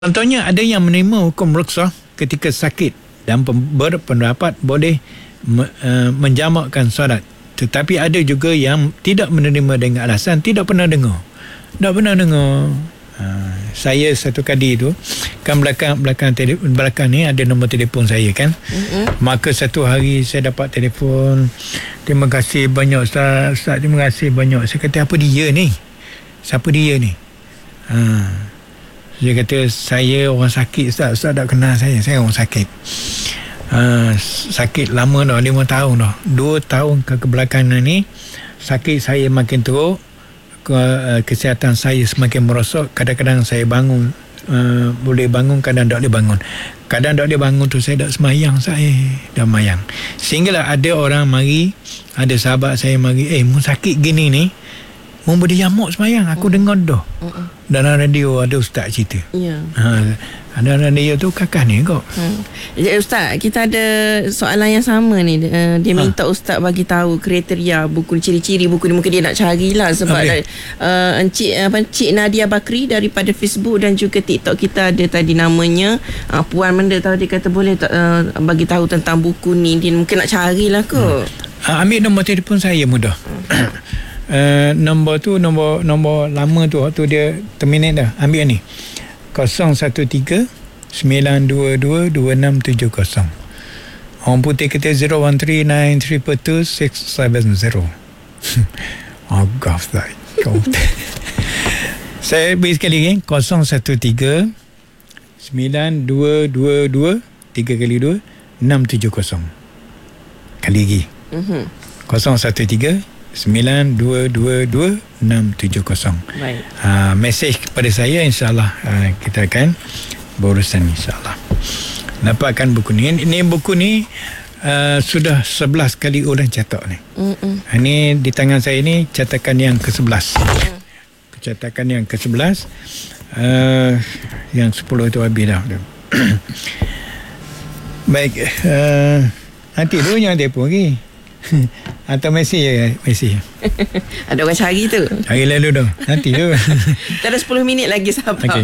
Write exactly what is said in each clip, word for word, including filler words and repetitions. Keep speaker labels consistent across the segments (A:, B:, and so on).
A: Contohnya ada yang menerima hukum rukhsah ketika sakit dan berpendapat boleh me, uh, menjamakkan solat. Tetapi ada juga yang tidak menerima dengan alasan tidak pernah dengar. Tak pernah dengar. Uh, saya satu kali tu kan belakang belakang telefon belakang ni ada nombor telefon saya kan. Mm-hmm. Maka satu hari saya dapat telefon, terima kasih banyak Ustaz, Ustaz terima kasih banyak. Saya kata apa dia ni? Siapa dia ni? Ha. Dia kata saya orang sakit Ustaz. Ustaz tak kenal saya. Saya orang sakit. Uh, sakit lama dah, lima tahun dah. Dua tahun ke kebelakangan ni sakit saya makin teruk. Ke, uh, kesihatan saya semakin merosot. Kadang-kadang saya bangun uh, boleh bangun, kadang tak boleh bangun. Kadang tak boleh bangun tu saya tak semayang. Saya dah mayang. Sehinggalah ada orang mari, ada sahabat saya mari, eh mu sakit gini ni, mu boleh jamuk semayang. Aku mm. dengar dah. Mm-mm. Dalam radio ada ustaz cerita. Ya. Ha, dalam radio tu kakak ni kok.
B: Hmm. Ya, Ustaz, kita ada soalan yang sama ni. Uh, dia ha. minta Ustaz bagi tahu kriteria buku, ciri-ciri buku ni. Mungkin dia nak carilah sebab okay. uh, Encik apa Encik Nadia Bakri daripada Facebook dan juga TikTok kita ada tadi namanya uh, Puan Menda tahu, dia kata boleh uh, bagi tahu tentang buku ni. Dia mungkin nak carilah kot.
A: Hmm. Uh, ambil nombor telefon saya mudah. Hmm. Uh, nombor tu nombor nombor lama tu waktu dia terminate dah. Ambil ni kosong satu tiga sembilan dua dua dua enam tujuh kosong. Orang putih kata zero one three nine three two six seven zero. Oh gosh, that saya beri sekali lagi kosong satu tiga sembilan dua dua dua tiga kali dua enam tujuh kosong. Kali lagi. Mhm. kosong satu tiga sembilan dua dua dua enam tujuh kosong. Baik. Uh, mesej kepada saya, insyaAllah uh, kita akan berurusan insyaAllah. Dapatkan buku ni. Ini buku ni uh, sudah sebelas kali orang cetak ni. Mm-mm. Ini di tangan saya ni cetakan yang ke sebelas. Mm. Cetakan yang ke sebelas. Uh, yang sepuluh tu habis dah. Baik. Uh, nanti dulu jangan telefon lagi. Atau mesej je, mesej.
B: Ada orang cari tu.
A: Cari lalu dah. Nanti tu.
B: Tak ada sepuluh minit lagi sahabat. Okay.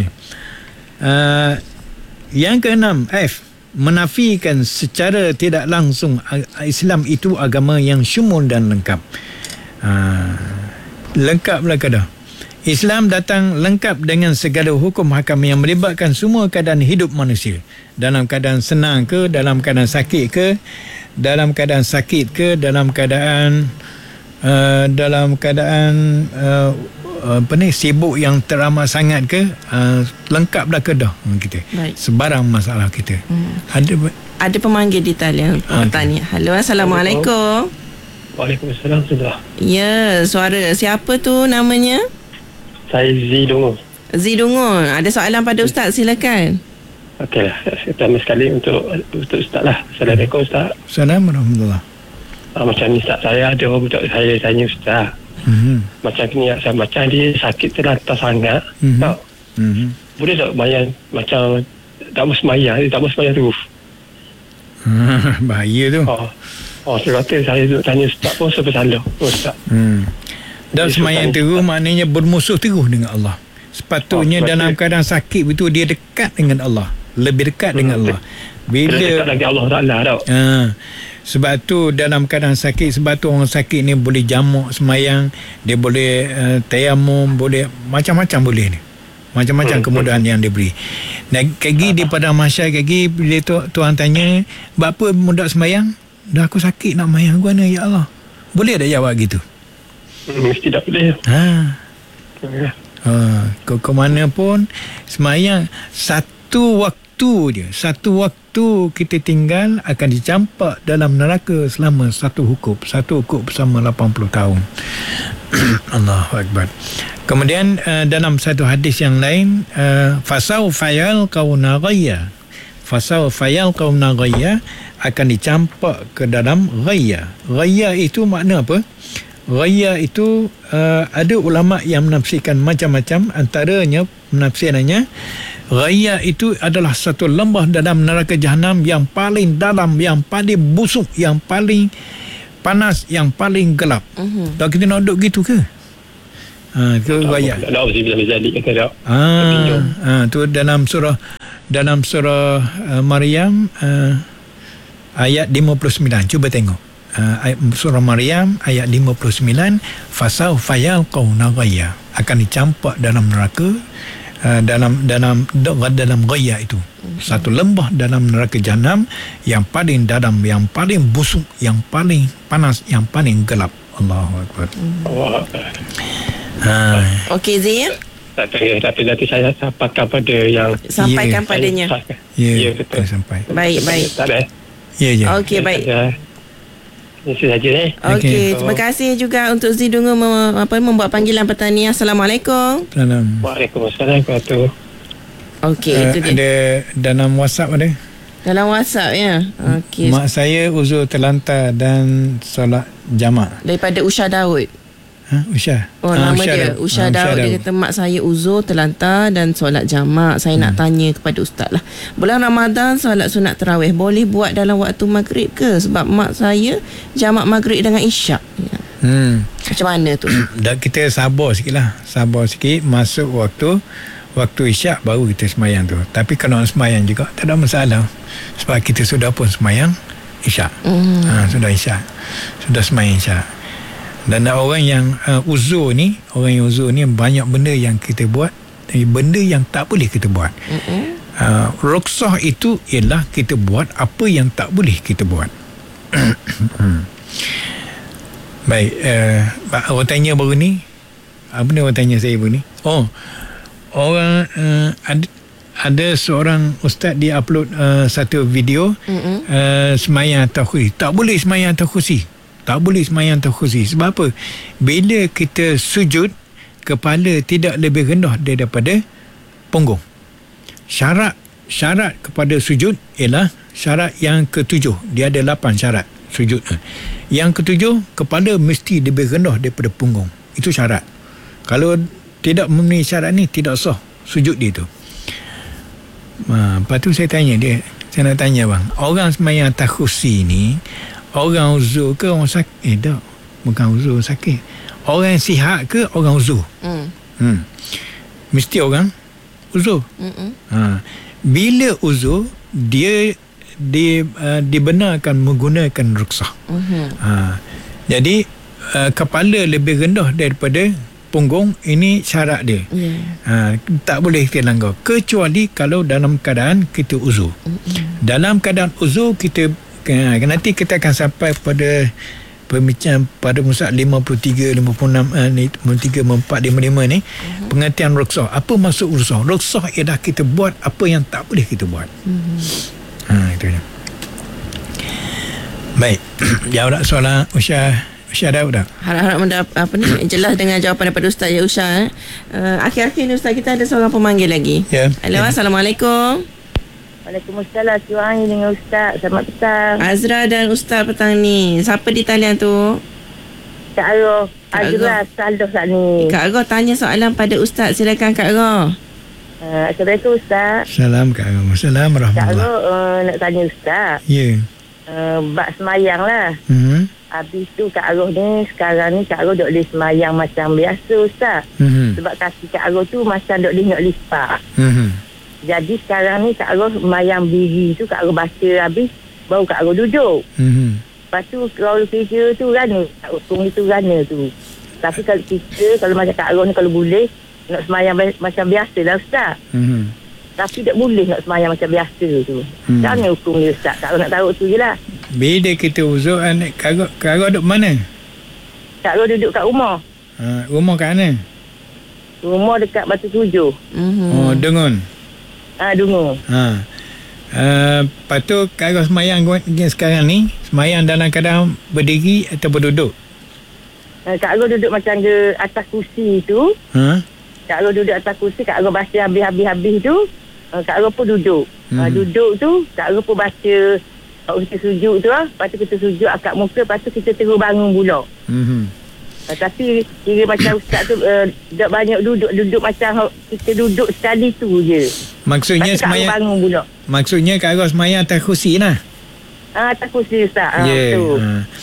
A: Uh, yang keenam, F, menafikan secara tidak langsung Islam itu agama yang syumul dan lengkap. Uh, lengkap lah ke dah. Islam datang lengkap dengan segala hukum hakam yang melibatkan semua keadaan hidup manusia. Dalam keadaan senang ke, dalam keadaan sakit ke, dalam keadaan sakit ke, dalam keadaan uh, dalam keadaan uh, apa ni, sibuk yang teramat sangat ke, uh, lengkap dah ke dah kita. Baik. Sebarang masalah kita. Hmm. Ada
B: ada pemanggil di talian bertanya. Okay. Halo, Assalamualaikum.
C: Waalaikumsalam sudah.
B: Ya, suara siapa tu namanya?
C: Saya Zidungun.
B: Zidungun, ada soalan pada Ustaz, silakan.
C: Okeylah, pertama sekali untuk untuk Ustaz lah. Assalamualaikum Ustaz.
A: Assalamualaikum warahmatullahi.
C: Ah, macam ni Ustaz, saya ada orang budak saya tanya Ustaz. Mm-hmm. Macam ni, saya macam dia sakit terlantar sangat. Mm-hmm. Tak? Mm-hmm. Boleh tak bayang macam tak mau semayang, dia tak mau semayang terus.
A: Bahaya tu.
C: Oh, oh saya kata saya tanya Ustaz pun sebab salah. Ustaz.
A: Hmm. Dan semayang terus maknanya bermusuh terus dengan Allah. Sepatutnya oh, dalam keadaan sakit itu dia dekat dengan Allah, lebih dekat hmm, dengan Allah. Bila
C: dekat lagi Allah Taala tau.
A: Ha, sebab tu dalam keadaan sakit, sebab tu orang sakit ni boleh jamak semayang, dia boleh uh, tayamum, boleh macam-macam boleh ni. Macam-macam hmm, kemudahan hmm. yang dia beri. Dan kaki di padang mahsyar, kaki bila tu, Tuhan tanya, "Berapa mudah semayang?" "Dah aku sakit nak semayang, guna ya Allah." Boleh tak jawab gitu?
C: Hmm, mesti tak boleh.
A: Ha. Ya. Ha, ke, ke mana pun semayang satu waktu je, satu waktu kita tinggal akan dicampak dalam neraka selama satu hukup, satu hukup bersama lapan puluh tahun. Allahu Akbar. Kemudian uh, dalam satu hadis yang lain, uh, fasau fayal qauna ghayya, fasau fayal qauna ghayya, akan dicampak ke dalam ghayya. Ghayya itu makna apa? Raya itu uh, ada ulama yang menafsirkan macam-macam, antaranya penafsirannya raya itu adalah satu lembah dalam neraka Jahanam yang paling dalam, yang paling busuk, yang paling panas, yang paling gelap. Uh-huh. Tak kita nak duduk gitu ke? Ha, tu ayat.
C: Tak ada bila jadi kata tak.
A: Ah, ah, tu dalam surah dalam surah uh, Maryam uh, ayat lima puluh sembilan. Cuba tengok. Uh, ayat, surah Maryam ayat lima puluh sembilan, fasau fayal qauna ghayya, akan dicampak dalam neraka, uh, dalam dalam dalam ghayya itu. Satu lembah dalam neraka Jahanam yang paling dalam, yang paling busuk, yang paling panas, yang paling gelap. Allahu akbar.
C: Allah.
A: Ha.
B: Okey Zee, ya?
C: Tak tahu, tapi nanti saya sampaikan pada yang
B: Sampaikan
A: Ya.
B: padanya.
A: Ya,
C: Ya, betul.
A: sampai.
B: Baik, baik.
C: Tak ada.
A: Ya, ya.
B: Okey, baik.
C: Itu saja eh.
B: Okey,
A: Okey.
B: terima kasih juga untuk Zee Dungu mem- apa membuat panggilan petani. Assalamualaikum.
A: Salam.
C: Waalaikumsalam warahmatullahi.
B: Okey,
A: Uh,
B: itu dia.
A: ada dalam WhatsApp ada.
B: Dalam WhatsApp ya. Okey.
A: Mak saya uzur terlantar dan solat jamak.
B: Daripada Usha Daud.
A: Ha, Usha.
B: Oh,
A: Ah,
B: nama dia
A: Daud.
B: Usha
A: Ah,
B: Daud. Dia kata mak saya uzur terlantar dan solat jamak. Saya nak tanya kepada ustaz lah. Bulan Ramadan solat sunat tarawih boleh buat dalam waktu maghrib ke? Sebab mak saya jamak maghrib dengan isyak. Ya.
A: Hmm.
B: Macam mana tu?
A: Dan kita sabar sikit lah. Sabar sikit. Masuk waktu waktu isyak baru kita semayang tu. Tapi kalau nak semayang juga tak ada masalah. Sebab kita sudah pun semayang isyak.
B: Hmm.
A: Ha, sudah isyak. Sudah semayang isyak. Dan orang yang uh, uzur ni, orang yang uzur ni banyak benda yang kita buat, tapi benda yang tak boleh kita buat. Uh, rukhsah itu ialah kita buat apa yang tak boleh kita buat. Baik, uh, orang tanya baru ni, apa ni orang tanya saya baru ni? Oh, orang uh, ada, ada seorang ustaz dia upload uh, satu video uh, semayang atas kursi. Tak boleh semayang atas kursi. Tak boleh semayang atas kursi. Sebab apa? Bila kita sujud, kepala tidak lebih rendah daripada punggung. Syarat syarat kepada sujud ialah syarat yang ketujuh. Dia ada lapan syarat sujud. Yang ketujuh, kepala mesti lebih rendah daripada punggung. Itu syarat. Kalau tidak memenuhi syarat ni, tidak sah sujud dia tu. Ha, lepas tu saya tanya dia, saya nak tanya bang, orang semayang atas kursi ni, orang uzur ke orang sakit? Eh tak, bukan uzur sakit. Orang yang sihat ke orang uzur?
B: Hmm.
A: Hmm. Mesti orang uzur.
B: Mm-mm.
A: Ha. Bila uzur, dia di, uh, dibenarkan menggunakan rukhsah.
B: Mm-hmm.
A: Ha. Jadi uh, kepala lebih rendah daripada punggung, ini syarat dia.
B: Yeah.
A: Ha, tak boleh kita langgar kecuali kalau dalam keadaan kita uzur. Mm-hmm. Dalam keadaan uzur kita, ha, nanti kita akan sampai pada pembicaraan pada muka lima puluh tiga, lima puluh enam, lima puluh tiga, lima puluh empat, lima puluh lima ni, uh-huh. pengertian rukhsah. Apa maksud rukhsah? Rukhsah ialah kita buat apa yang tak boleh kita buat. Uh-huh. Ha, itu je. Baik. Jawab tak soalan Usha? Usha Daud tak?
B: Harap-harap mendapat apa ni jelas dengan jawapan daripada Ustaz ya Usha. Eh. Uh, akhir-akhir ni Ustaz, kita ada seorang pemanggil lagi.
A: Ya.
B: Hello,
A: Ya.
B: Assalamualaikum.
D: Waalaikumsalam. Siwang dengan Ustaz. Selamat petang.
B: Azra dan Ustaz petang ni. Siapa di talian tu?
D: Kak Aroh.
B: Kak
D: Azra Saldoh saat ni.
B: Kak Aroh tanya soalan pada Ustaz. Silakan Kak Aroh.
D: Uh, Assalamualaikum Ustaz.
A: Salam Kak Aroh. Salam
D: Kak
A: rahmatullah.
D: Aroh uh, nak tanya Ustaz.
A: Ya.
D: Uh, bak semayang lah.
A: Hmm.
D: Habis tu Kak Aroh ni, sekarang ni Kak Aroh tak boleh semayang macam biasa Ustaz.
A: Hmm.
D: Sebab kaki Kak Aroh tu macam tak boleh nak lipat.
A: Hmm.
D: Jadi sekarang ni Kak Aroh semayang biri tu, Kak Aroh baca habis, baru Kak Aroh duduk.
A: Hmm.
D: Lepas tu kalau kerja tu rana, Kak Hukum itu rana tu. Tapi kalau kita, kalau macam Kak Aroh ni kalau boleh, nak semayang bi- macam biasa lah Ustaz.
A: Hmm.
D: Tapi tak boleh nak semayang macam biasa tu.
A: Hmm.
D: Macam mana hukum dia Ustaz? Kak Aroh nak tahu tu je lah.
A: Bila kita uzur, anak Kak Aroh, Kak Aroh duduk mana?
D: Kak Aroh duduk kat rumah.
A: Ha, rumah kat mana?
D: Rumah dekat Batu Tujuh.
B: Mm-hmm.
A: Oh, Dengun.
D: Ah, Dungu.
A: Ha. Uh, lepas tu Kak Aroh semayang sekarang ni, semayang dalam keadaan berdiri atau berduduk?
D: Uh, Kak Aroh duduk macam ke atas kursi tu.
A: Ha?
D: Kak Aroh duduk atas kursi, Kak Aroh baca habis-habis-habis tu. Uh, Kak Aroh pun duduk. Hmm. Uh, duduk tu, Kak Aroh pun baca. Kalau kita sujud tu lah. Lepas tu kita sujud akad muka. Lepas tu kita terus bangun pula.
A: Hmm.
D: Uh, tapi kira macam Ustaz tu uh, tak banyak duduk. Duduk macam kita duduk sekali tu je.
A: Maksudnya
D: Lepas tu Kak Aroh
A: semayang,
D: bangun pula.
A: maksudnya Kak Aroh semayang atas kursi lah.
D: Ah, atas kursi Ustaz. Ah,
A: Ya.
D: betul.
A: Ha.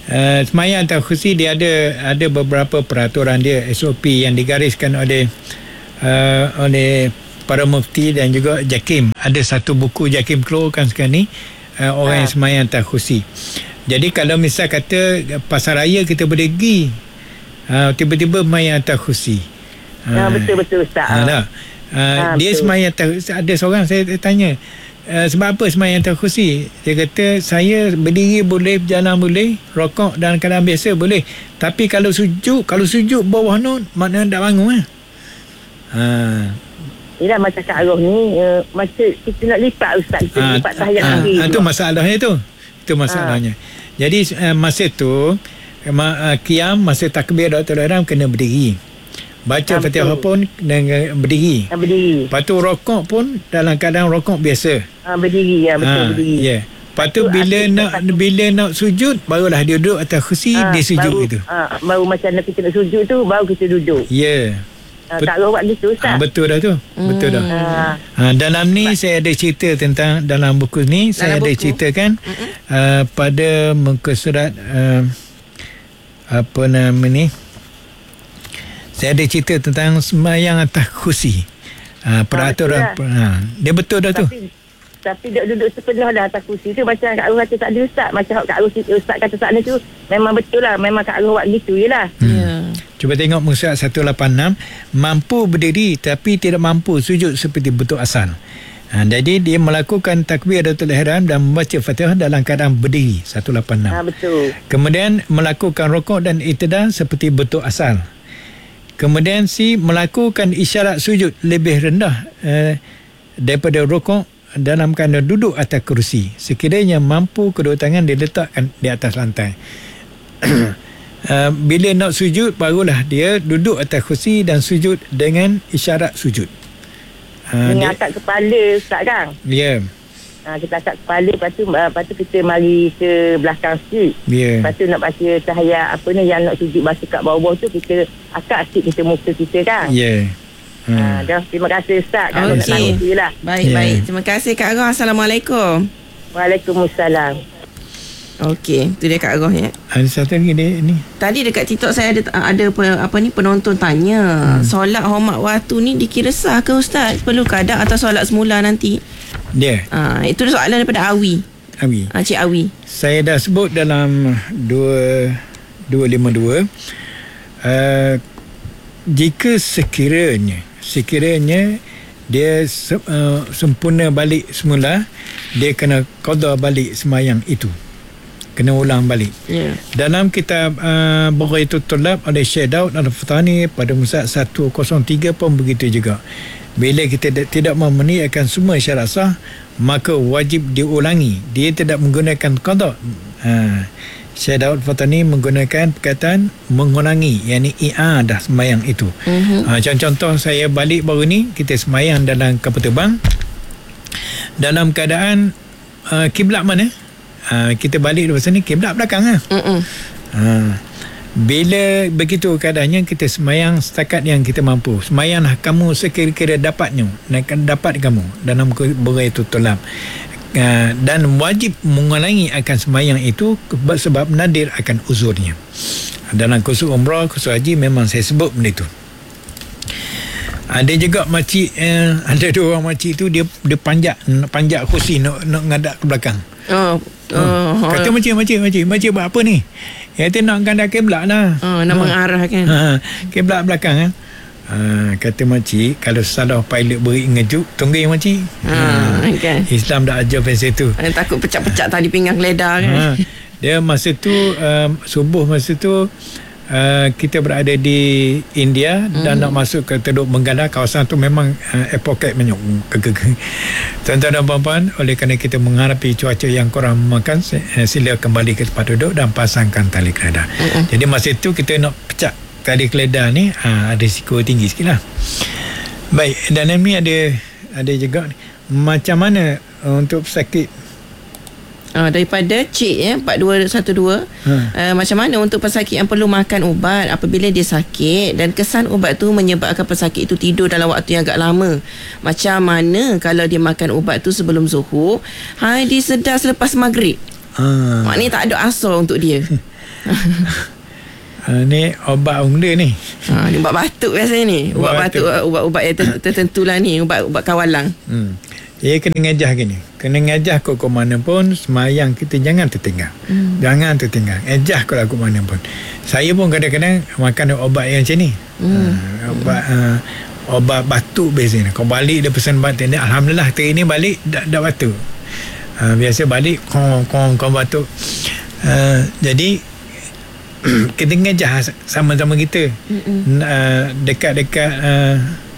A: uh, semayang atas kerusi dia ada ada beberapa peraturan dia, S O P yang digariskan oleh uh, oleh para mufti dan juga JAKIM. Ada satu buku JAKIM keluarkan sekarang ni, uh, orang ha. yang semayang atas kerusi. Jadi kalau misal kata pasar raya kita berdiri, uh, tiba-tiba semayang atas kerusi.
D: Ha, betul-betul Ustaz. Ha,
A: uh, uh, ha, dia semayang atas, ada seorang saya tanya, Uh, sebab apa semayang atas kerusi? Dia kata saya berdiri boleh, berjalan boleh, rokok dalam keadaan biasa boleh, tapi kalau sujud, kalau sujud bawah tu maknanya tak bangun eh? Ha.
D: Yelah macam Kak Arif ni uh, macam kita nak lipat Ustaz, kita ha, lipat tahiyat
A: ha,
D: lagi.
A: Itu masalahnya tu. Itu masalahnya. Ha. Jadi uh, masa tu uh, qiyam, masa takbiratul ihram kena berdiri. Baca ha, Fatihah pun dengan berdiri. Ha, berdiri. Lepas tu rokok pun dalam keadaan rokok biasa.
D: Ha, berdiri ya, betul ha, berdiri. Ya. Yeah.
A: Lepas tu bila nak satu. bila nak sujud barulah dia duduk atas kerusi, ha, dia sujud
D: baru,
A: gitu.
D: Ha, baru macam nak kita nak sujud tu baru kita duduk.
A: Ya. Yeah.
D: Ha, tak buat gitu Ustaz.
A: Ha, betul dah tu. Hmm. Betul dah. Ha. Ha, dalam ni Mas. saya ada cerita tentang dalam buku ni, dalam saya buku. ada ceritakan uh, pada muka surat uh, apa nama ni? Saya ada cerita tentang sembahyang atas kerusi. Ha, peraturan. Ha, dia betul dah tu.
D: Tapi, tapi duduk, duduk sepenuh dah atas kerusi tu macam Kak Arif kata tak ada Ustaz. Macam Kak Arif Ustaz kata sana tu memang betul lah. Memang Kak Arif buat gitu je lah.
A: Hmm. Yeah. Cuba tengok muka seratus lapan puluh enam. Mampu berdiri tapi tidak mampu sujud seperti bentuk asal. Ha, jadi dia melakukan takbiratul ihram dan membaca Fatihah dalam keadaan berdiri. seratus lapan puluh enam.
D: Ha, betul.
A: Kemudian melakukan rukuk dan i'tidal seperti bentuk asal. Kemudian si melakukan isyarat sujud lebih rendah eh, daripada rukuk dalam keadaan duduk atas kerusi. Sekiranya mampu kedua tangan diletakkan di atas lantai. uh, bila nak sujud barulah dia duduk atas kerusi dan sujud dengan isyarat sujud.
D: Uh, Dengan angkat kepala Ustaz kan?
A: Ya. Yeah.
D: Ha, kita angkat kepala, lepas tu, uh, lepas tu kita mari ke belakang sikit. Yeah. Lepas tu nak baca tahiyat apa ni yang nak sujud baca kat bawah tu, kita angkat sikit kita muka kita kan.
A: Ya. Yeah.
D: Hmm. Ha, dah, terima kasih Ustaz. Kan
B: okay. lah. Baik, yeah. baik. Terima kasih Kak Arif. Assalamualaikum.
D: Waalaikumsalam.
B: Okey, tu dia Kak Arif ya.
A: Ada satu lagi dia ni.
B: Tadi dekat TikTok saya ada ada apa ni penonton tanya, hmm. solat hormat waktu ni dikira sah ke Ustaz? Perlu kadang atau solat semula nanti?
A: Dia.
B: Ah, itu soalan daripada Awi.
A: Awi.
B: Ah, Cik Awi.
A: Saya dah sebut dalam dua dua lima dua. Uh, jika sekiranya sekiranya dia se, uh, sempurna balik semula, dia kena qada balik sembahyang itu. Kena ulang balik. Yeah. Dalam kitab uh, Bughayatul Tulab oleh Syekh Daud Al-Fatani pada muka seratus tiga pun begitu juga. Bila kita tidak memenuhi akan semua syarat sah, maka wajib diulangi. Dia tidak menggunakan qada. Ha. Syekh Daud Fatani menggunakan perkataan mengulangi, yakni i'adah sembahyang itu. Uh-huh. Ha, contoh saya balik baru ni, kita sembahyang dalam kapal terbang dalam keadaan uh, kiblat mana? Uh, kita balik dari sini kiblat belakang lah. Uh-uh. Ha. Bila begitu keadaannya, kita semayang setakat yang kita mampu. Semayanglah kamu sekira-kira dapatnya, dapat kamu dalam Bughayatul Tulab. Uh, dan wajib mengulangi akan semayang itu sebab nadir akan uzurnya. Dalam kursus umrah, kursus haji memang saya sebut benda itu. Ada juga makcik, eh, ada dua orang makcik tu dia dia panjat panjat kursi nak nak ngadak ke belakang. Oh. Oh, kata makcik, makcik, makcik, makcik buat apa ni? Ya, dia nak kandak kiblat lah.
B: Oh, nak ha. mengarah kan.
A: Ha, kiblat belakang kan. Ha, kata makcik, kalau salah pilot beri ngejuk, tunggu makcik. Ha, ha. Okay. Islam dah ajar pasal tu.
B: Takut pecah-pecah tadi pinggang keledar kan. Ha.
A: Dia masa tu um, subuh masa tu Uh, kita berada di India mm-hmm. dan nak masuk ke Teluk Benggala. Kawasan tu memang uh, airport banyak. Tuan-tuan dan puan-puan, oleh kerana kita menghadapi cuaca yang kurang memakan, sila kembali ke tempat duduk dan pasangkan tali keledar. Mm-hmm. Jadi masa tu kita nak pecah tali keledar ni, uh, ada risiko tinggi sikit lah. Baik, dan ini ada ada juga macam mana uh, untuk pesakit.
B: Uh, daripada Cik ya, empat dua satu dua. Hmm. Uh, macam mana untuk pesakit yang perlu makan ubat apabila dia sakit dan kesan ubat tu menyebabkan pesakit itu tidur dalam waktu yang agak lama. Macam mana kalau dia makan ubat tu sebelum zuhur, hai dia sedar selepas maghrib. Hmm. Maknanya tak ada asal untuk dia.
A: Uh, ni obat mula ni.
B: Ha, ni ubat batuk biasanya ni. Ubat,
A: Ubat
B: batuk,
A: batuk.
B: ubat-ubat yang ter- tertentu lah ni. Ubat ubat kawalang.
A: Hmm. Dia kena ngajah gini. Kena ngajah kau ke mana pun, semayang kita jangan tertinggal. Hmm. Jangan tertinggal. Ngajah kau ke mana pun. Saya pun kadang-kadang makan obat yang macam ni. Hmm. Uh, obat uh, obat batuk biasanya. Kau balik dia pesan batuk ni, alhamdulillah hari ni balik dah, dah batuk. Uh, biasa balik kong kong kong batuk. Uh, jadi kita ngajah sama-sama kita uh, dekat-dekat uh,